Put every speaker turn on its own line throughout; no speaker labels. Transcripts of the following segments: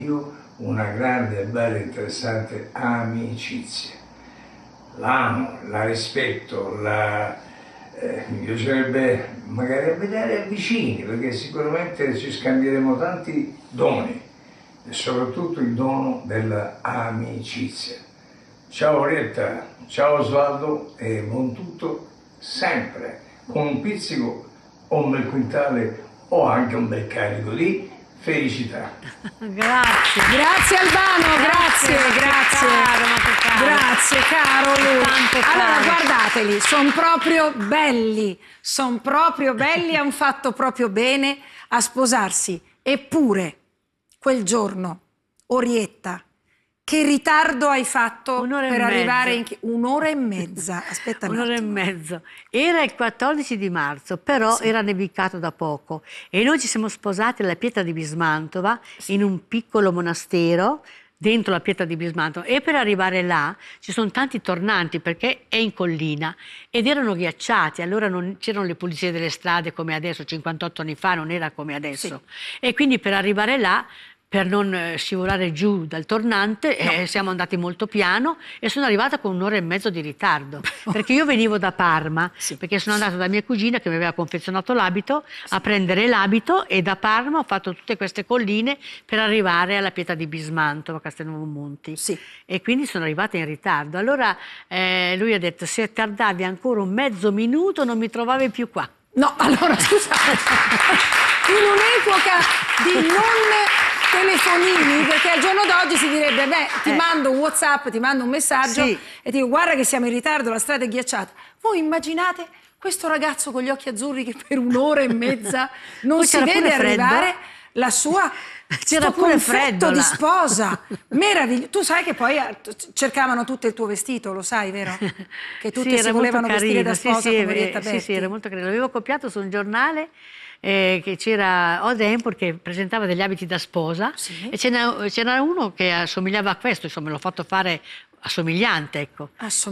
io una grande, bella, interessante amicizia. L'amo, la rispetto, mi piacerebbe magari vedere vicini, perché sicuramente ci scambieremo tanti doni, e soprattutto il dono dell'amicizia. Ciao Orietta, ciao Osvaldo e buon tutto sempre, con un pizzico o un bel quintale o anche un bel carico di felicità.
Grazie.
Grazie Albano, grazie. Grazie, caro lui. Allora, guardateli, sono proprio belli, hanno fatto proprio bene a sposarsi. Eppure, quel giorno, Orietta, che ritardo hai fatto per arrivare in... Un'ora e mezza, aspetta un
Un'ora e
attimo.
mezzo. Era il 14 di marzo, però era nevicato da poco e noi ci siamo sposati alla Pietra di Bismantova, in un piccolo monastero dentro la Pietra di Bismantova, e per arrivare là ci sono tanti tornanti perché è in collina ed erano ghiacciati, allora non c'erano le pulizie delle strade come adesso, 58 anni fa non era come adesso, e quindi per arrivare là, per non scivolare giù dal tornante, siamo andati molto piano e sono arrivata con un'ora e mezzo di ritardo, perché io venivo da Parma, perché sono andata da mia cugina che mi aveva confezionato l'abito, a prendere l'abito, e da Parma ho fatto tutte queste colline per arrivare alla Pietra di Bismantova, a Castelnuovo Monti, e quindi sono arrivata in ritardo. Allora lui ha detto: se tardavi ancora un mezzo minuto non mi trovavi più qua.
No, allora scusate, in un'epoca di non telefonini, perché al giorno d'oggi si direbbe, beh, ti mando un WhatsApp, ti mando un messaggio e ti dico, guarda che siamo in ritardo, la strada è ghiacciata. Voi immaginate questo ragazzo con gli occhi azzurri che per un'ora e mezza non si vede arrivare la sua...
C'era pure freddo
di sposa, meraviglioso. Tu sai che poi cercavano tutto il tuo vestito, lo sai, vero? Che tutte si volevano vestire da sposa come Orietta Berti.
Sì, era molto carino. L'avevo copiato su un giornale che c'era Odd Empire che presentava degli abiti da sposa, e c'era uno che assomigliava a questo, insomma l'ho fatto fare assomigliante, ecco.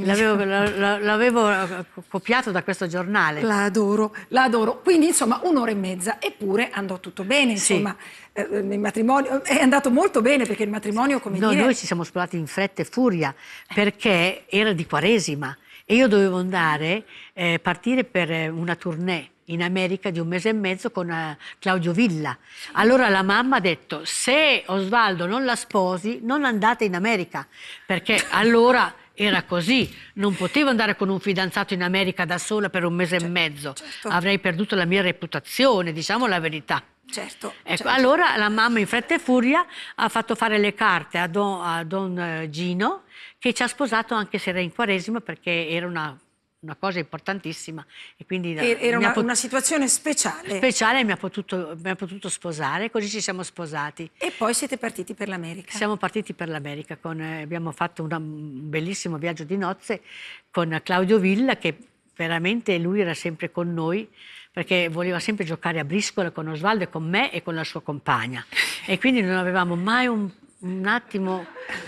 L'avevo copiato da questo giornale.
La adoro. Quindi insomma un'ora e mezza, eppure andò tutto bene, insomma. Il matrimonio è andato molto bene, perché il matrimonio, come dire...
Noi ci siamo sposati in fretta e furia, perché era di Quaresima e io dovevo andare, partire per una tournée in America di un mese e mezzo con Claudio Villa. Allora la mamma ha detto: se Osvaldo non la sposi, non andate in America, perché allora era così, non potevo andare con un fidanzato in America da sola per un mese e mezzo, avrei perduto la mia reputazione, diciamo la verità. Allora la mamma in fretta e furia ha fatto fare le carte a Don Gino, che ci ha sposato anche se era in Quaresima, perché era una cosa importantissima, e quindi
era una situazione speciale.
Mi ha potuto sposare, così ci siamo sposati.
E poi siete partiti per l'America.
Siamo partiti per l'America, abbiamo fatto un bellissimo viaggio di nozze con Claudio Villa, che veramente lui era sempre con noi, perché voleva sempre giocare a briscola con Osvaldo e con me e con la sua compagna, e quindi non avevamo mai un attimo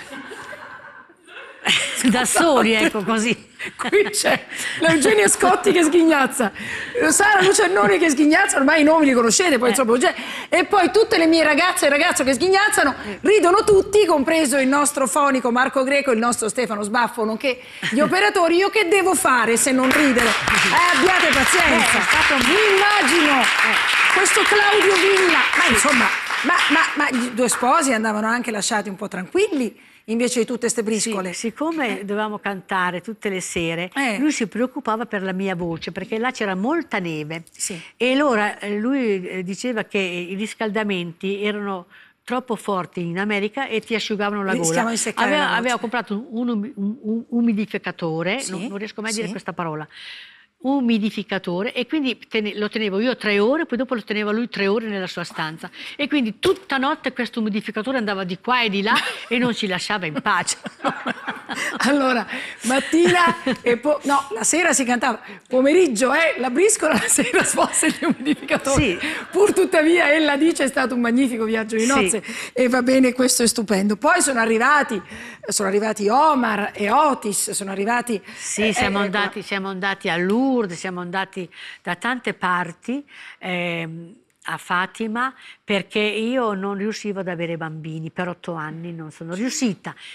da soli, ecco, così.
Qui c'è l'Eugenio Scotti che sghignazza, Sara Lucernoni che sghignazza, ormai i nomi li conoscete, poi insomma, e poi tutte le mie ragazze e il ragazzo che sghignazzano, ridono tutti, compreso il nostro fonico Marco Greco, il nostro Stefano Sbaffo, nonché gli operatori. Io che devo fare se non ridere? Abbiate pazienza. Mi immagino questo Claudio Villa, ma insomma, ma i due sposi andavano anche lasciati un po' tranquilli invece di tutte queste briscole.
Siccome dovevamo cantare tutte le sere, lui si preoccupava per la mia voce, perché là c'era molta neve, e allora lui diceva che i riscaldamenti erano troppo forti in America e ti asciugavano la gola. Aveva comprato un umidificatore, non riesco mai a dire questa parola, umidificatore, e quindi lo tenevo io 3 ore, poi dopo lo teneva lui 3 ore nella sua stanza, e quindi tutta notte questo umidificatore andava di qua e di là e non ci lasciava in pace.
Allora, mattina e poi no, la sera si cantava, pomeriggio è la briscola, la sera sposta il umidificatore. Pur tuttavia ella dice è stato un magnifico viaggio di nozze, e va bene, questo è stupendo. Poi sono arrivati Omar e Otis, sono arrivati...
siamo andati a Lourdes, siamo andati da tante parti, a Fatima perché io non riuscivo ad avere bambini, per 8 anni non sono riuscita